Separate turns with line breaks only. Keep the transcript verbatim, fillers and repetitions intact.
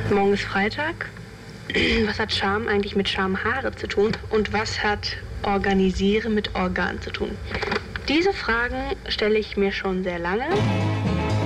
Morgen ist Freitag. Was hat Charme eigentlich mit Schamhaare zu tun? Und was hat Organisieren mit Organ zu tun? Diese Fragen stelle ich mir schon sehr lange.